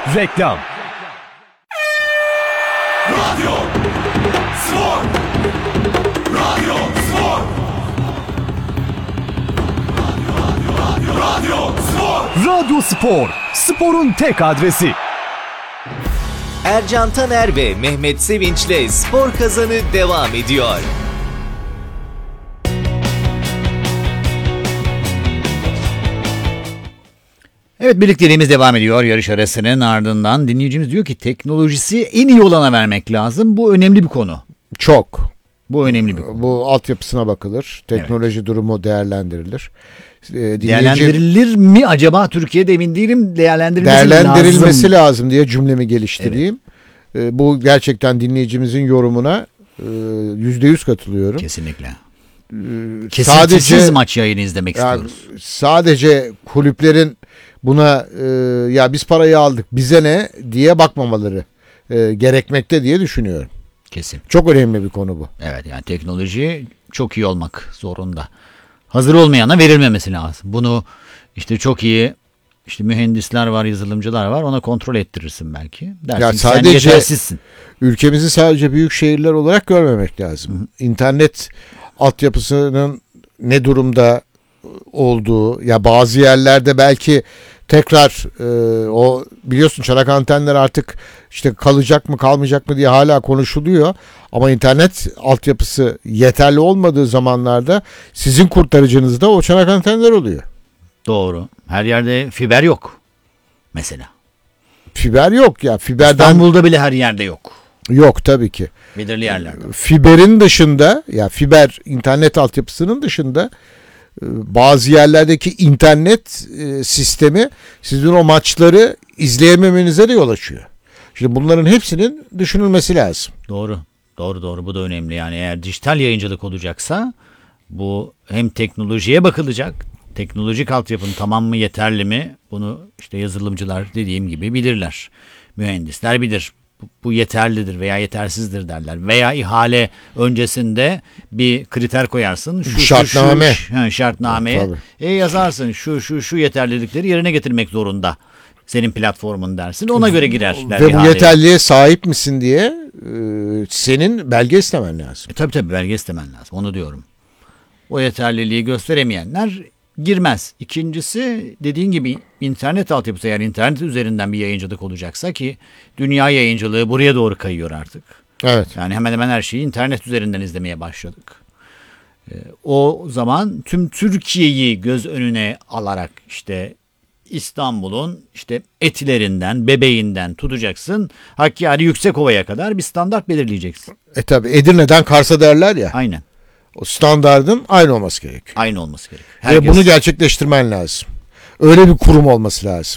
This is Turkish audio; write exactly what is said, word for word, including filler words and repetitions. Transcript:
Reklam. Radyo Spor. Radyo Spor. Radyo, radyo, radyo Spor. Radyo Spor. Sporun tek adresi. Ercan Taner ve Mehmet Sevinç'le Spor Kazanı devam ediyor. Evet, birlikteliğimiz devam ediyor yarış arasının ardından. Dinleyicimiz diyor ki teknolojisi en iyi olana vermek lazım. Bu önemli bir konu. Çok. Bu önemli bir konu. Bu altyapısına bakılır. Teknoloji evet. durumu değerlendirilir. Ee, dinleyici, Değerlendirilir mi acaba? Türkiye'de emin değilim. Değerlendirilmesi, değerlendirilmesi lazım. lazım diye cümlemi geliştireyim. Evet. Ee, bu gerçekten dinleyicimizin yorumuna yüzde yüz katılıyorum. Kesinlikle. Ee, Kesintisiz sadece, maç yayını izlemek yani, istiyoruz. Sadece kulüplerin buna e, ya biz parayı aldık bize ne diye bakmamaları e, gerekmekte diye düşünüyorum. Kesin. Çok önemli bir konu bu. Evet, yani teknoloji çok iyi olmak zorunda. Hazır olmayana verilmemesi lazım. Bunu işte çok iyi işte mühendisler var, yazılımcılar var, ona kontrol ettirirsin belki. Dersin Ya ki sadece sen yetersizsin. Ülkemizi sadece büyük şehirler olarak görmemek lazım. Hı hı. İnternet altyapısının ne durumda olduğu, ya bazı yerlerde belki tekrar e, o biliyorsun çanak antenler artık işte kalacak mı kalmayacak mı diye hala konuşuluyor. Ama internet altyapısı yeterli olmadığı zamanlarda sizin kurtarıcınız da o çanak antenler oluyor. Doğru. Her yerde fiber yok mesela. Fiber yok ya. Fiberden İstanbul'da bile her yerde yok. Yok tabii ki. Belirli yerlerde. Fiberin dışında, ya fiber internet altyapısının dışında bazı yerlerdeki internet e, sistemi sizin o maçları izleyememenize de yol açıyor. Şimdi bunların hepsinin düşünülmesi lazım. Doğru. Doğru doğru. Bu da önemli. Yani eğer dijital yayıncılık olacaksa bu hem teknolojiye bakılacak. Teknolojik altyapının tamam mı, yeterli mi? Bunu işte yazılımcılar dediğim gibi bilirler. Mühendisler bilir. Bu yeterlidir veya yetersizdir derler. Veya ihale öncesinde bir kriter koyarsın. Şu, şartname. Şu, şu, şartnameye e, yazarsın. Şu şu şu yeterlilikleri yerine getirmek zorunda. Senin platformun dersin. Ona göre girerler. Ve bu ihaleye. yeterliğe sahip misin diye e, senin belge istemen lazım. E, tabii tabii belge istemen lazım. Onu diyorum. O yeterliliği gösteremeyenler girmez. İkincisi dediğin gibi internet altyapısı, eğer internet üzerinden bir yayıncılık olacaksa ki dünya yayıncılığı buraya doğru kayıyor artık. Evet. Yani hemen hemen her şeyi internet üzerinden izlemeye başladık. Ee, o zaman tüm Türkiye'yi göz önüne alarak işte İstanbul'un işte Etiler'inden, Bebeğinden tutacaksın. Hakkari Yüksekova'ya kadar bir standart belirleyeceksin. E tabi Edirne'den Kars'a derler ya. Aynen. O standardın aynı olması gerekiyor. Aynı olması gerekiyor. Ve Herkes... bunu gerçekleştirmen lazım. Öyle bir kurum olması lazım.